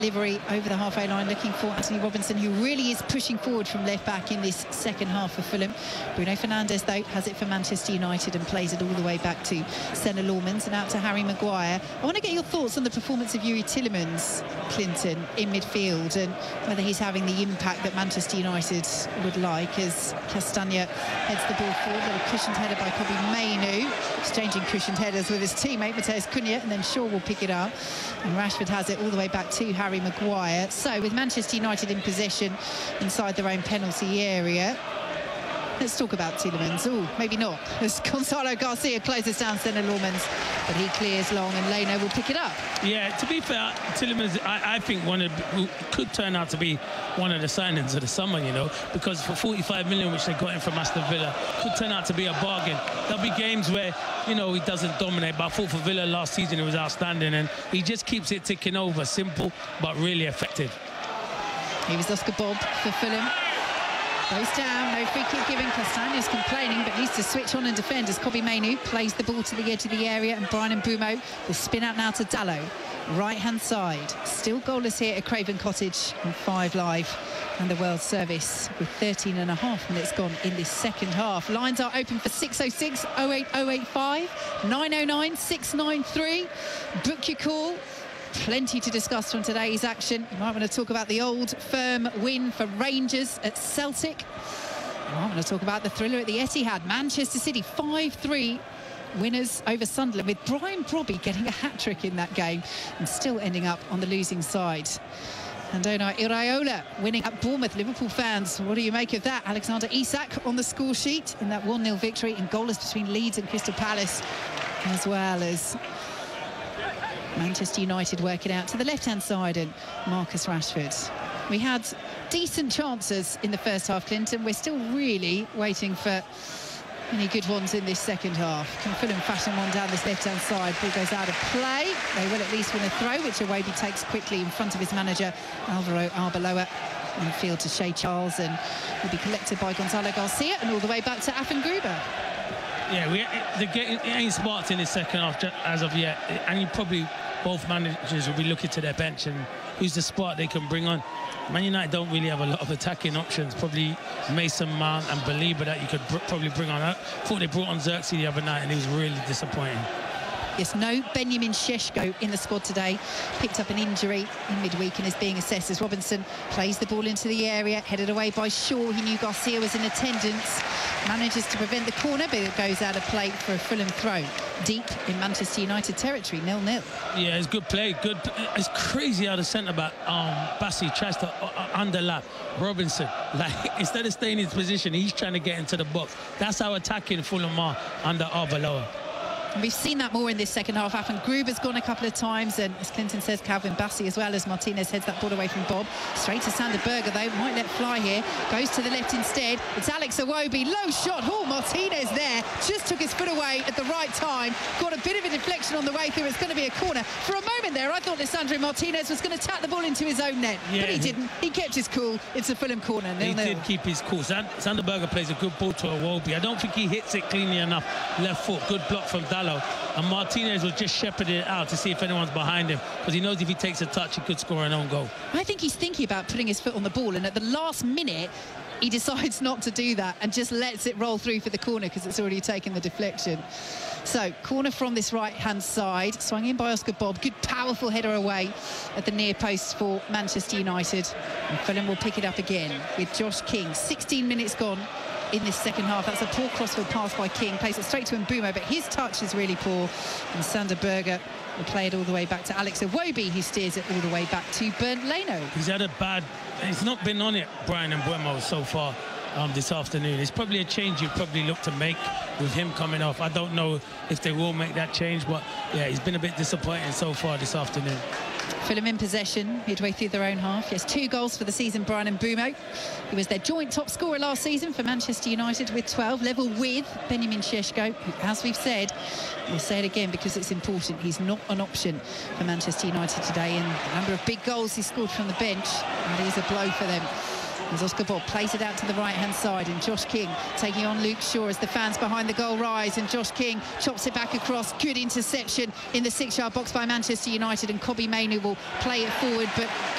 delivery over the halfway line, looking for Anthony Robinson, who really is pushing forward from left back in this second half for Fulham. Bruno Fernandes, though, has it for Manchester United and plays it all the way back to Senna Lormans and out to Harry Maguire. I want to get your thoughts on the performance of Youri Tielemans, Clinton, in midfield, and whether he's having the impact that Manchester United would like as Castagna heads the ball forward. A little cushioned header by Kobbie Mainoo, exchanging cushioned headers with his teammate Matheus Cunha, and then Shaw will pick it up. And Rashford has it all the way back to Harry Maguire. So with Manchester United in possession inside their own penalty area, let's talk about Tielemans. Oh, maybe not, as Gonzalo Garcia closes down Senna Lormans, but he clears long and Leno will pick it up. Yeah, to be fair, Tielemans, I think could turn out to be one of the signings of the summer, you know, because for 45 million, which they got in from Aston Villa, could turn out to be a bargain. There'll be games where, you know, he doesn't dominate, but I thought for Villa last season it was outstanding, and he just keeps it ticking over. Simple, but really effective. He was Oscar Bob for Fulham. Goes down, no free kick given. Castagna's complaining, but needs to switch on and defend as Kobbie Mainoo plays the ball to the edge of the area, and Bryan Mbeumo will spin out now to Dalot. Right-hand side, still goalless here at Craven Cottage on 5 Live and the World Service with 13.5 minutes gone in this second half. Lines are open for 606 08085 909 693. Book your call. Plenty to discuss from today's action. You might want to talk about the old firm win for Rangers at Celtic. You might want to talk about the thriller at the Etihad. Manchester City 5-3 winners over Sunderland, with Brian Brobby getting a hat-trick in that game and still ending up on the losing side. Andoni Iraola winning at Bournemouth. Liverpool fans, what do you make of that? Alexander Isak on the score sheet in that 1-0 victory, and goalless between Leeds and Crystal Palace, as well as Manchester United working out to the left-hand side and Marcus Rashford. We had decent chances in the first half, Clinton. We're still really waiting for any good ones in this second half. Can Fulham fashion one down this left-hand side? Ball goes out of play. They will at least win a throw, which Iwobi takes quickly in front of his manager, Alvaro Arbeloa. In field to Shea Charles, and will be collected by Gonzalo Garcia and all the way back to Afan Gruber. Yeah, it ain't sparked in the second half as of yet, and you probably both managers will be looking to their bench and who's the spark they can bring on. Man United don't really have a lot of attacking options. Probably Mason Mount and Belieber that you could probably bring on. I thought they brought on Xerxes the other night and he was really disappointing. Yes, no Benjamin Šeško in the squad today. Picked up an injury in midweek and is being assessed as Robinson plays the ball into the area, headed away by Shaw. He knew Garcia was in attendance. Manages to prevent the corner, but it goes out of play for a Fulham throw. Deep in Manchester United territory, 0-0. Yeah, it's good play. Good. It's crazy how the centre-back, Bassi, tries to underlap Robinson. Like, instead of staying in his position, he's trying to get into the box. That's how attacking Fulham are under Arbeloa. And we've seen that more in this second half. Afan Gruber's gone a couple of times, and as Clinton says, Calvin Bassey as well, as Martinez heads that ball away from Bob. Straight to Sander Berge, though, might let fly here. Goes to the left instead. It's Alex Iwobi, low shot. Oh, Martinez there, just took his foot away at the right time. Got a bit of a deflection on the way through. It's going to be a corner. For a moment there, I thought Lisandro Martinez was going to tap the ball into his own net, but he didn't. He kept his cool. It's a Fulham corner. 0-0. He did keep his cool. Sander Berge plays a good ball to Iwobi. I don't think he hits it cleanly enough. Left foot, good block from Dalot. And Martinez was just shepherding it out to see if anyone's behind him, because he knows if he takes a touch, he could score an own goal. I think he's thinking about putting his foot on the ball, and at the last minute, he decides not to do that and just lets it roll through for the corner because it's already taken the deflection. So, corner from this right-hand side, swung in by Oscar Bob. Good, powerful header away at the near post for Manchester United. And Fulham will pick it up again with Josh King. 16 minutes gone in this second half. That's a poor crossfield pass by King. Plays it straight to Mbeumo, but his touch is really poor. And Sander Berge will play it all the way back to Alex Iwobi, who steers it all the way back to Bernd Leno. He's not been on it, Bryan Mbeumo, so far this afternoon. It's probably a change you'd probably look to make with him coming off. I don't know if they will make that change, but yeah, he's been a bit disappointing so far this afternoon. Fulham in possession midway through their own half. Yes, 2 goals for the season, Bryan Mbeumo. He was their joint top scorer last season for Manchester United with 12, level with Benjamin Šeško, who, as we've said, we'll say it again because it's important, he's not an option for Manchester United today, and the number of big goals he scored from the bench, and it is a blow for them. As Oscar Bobb plays it out to the right-hand side, and Josh King taking on Luke Shaw as the fans behind the goal rise, and Josh King chops it back across. Good interception in the 6-yard box by Manchester United, and Kobbie Mainoo will play it forward, but